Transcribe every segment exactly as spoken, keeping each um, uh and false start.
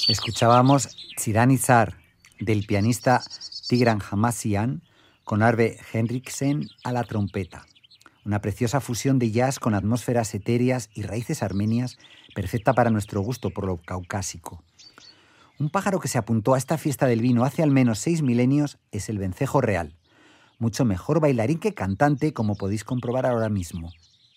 Escuchábamos Tsiranitsar, del pianista Tigran Hamasyan, con Arve Henriksen a la trompeta. Una preciosa fusión de jazz con atmósferas etéreas y raíces armenias, perfecta para nuestro gusto por lo caucásico. Un pájaro que se apuntó a esta fiesta del vino hace al menos seis milenios es el vencejo real. Mucho mejor bailarín que cantante, como podéis comprobar ahora mismo.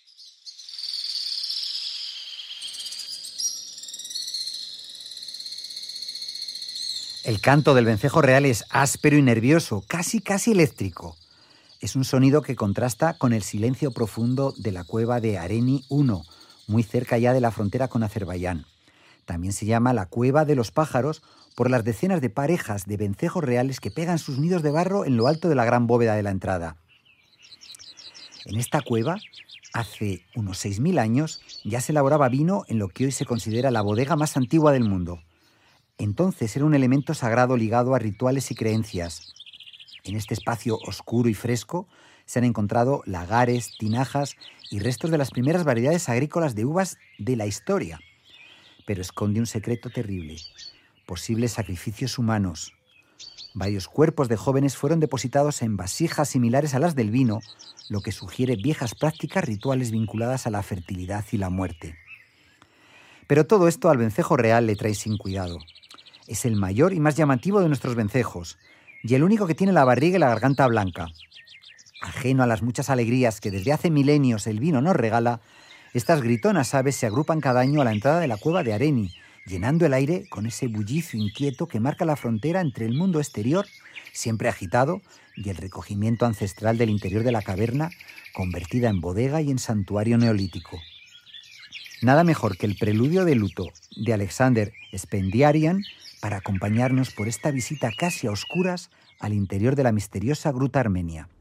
El canto del vencejo real es áspero y nervioso, casi casi eléctrico. Es un sonido que contrasta con el silencio profundo de la cueva de Areni uno, muy cerca ya de la frontera con Azerbaiyán. También se llama la cueva de los pájaros por las decenas de parejas de vencejos reales que pegan sus nidos de barro en lo alto de la gran bóveda de la entrada. En esta cueva, hace unos seis mil años, ya se elaboraba vino en lo que hoy se considera la bodega más antigua del mundo. Entonces era un elemento sagrado ligado a rituales y creencias. En este espacio oscuro y fresco se han encontrado lagares, tinajas y restos de las primeras variedades agrícolas de uvas de la historia. Pero esconde un secreto terrible: posibles sacrificios humanos. Varios cuerpos de jóvenes fueron depositados en vasijas similares a las del vino, lo que sugiere viejas prácticas rituales vinculadas a la fertilidad y la muerte. Pero todo esto al vencejo real le trae sin cuidado. Es el mayor y más llamativo de nuestros vencejos, y el único que tiene la barriga y la garganta blanca. Ajeno a las muchas alegrías que desde hace milenios el vino nos regala, estas gritonas aves se agrupan cada año a la entrada de la cueva de Areni, llenando el aire con ese bullicio inquieto que marca la frontera entre el mundo exterior, siempre agitado, y el recogimiento ancestral del interior de la caverna, convertida en bodega y en santuario neolítico. Nada mejor que el preludio de luto de Alexander Spendiarian para acompañarnos por esta visita casi a oscuras al interior de la misteriosa gruta armenia.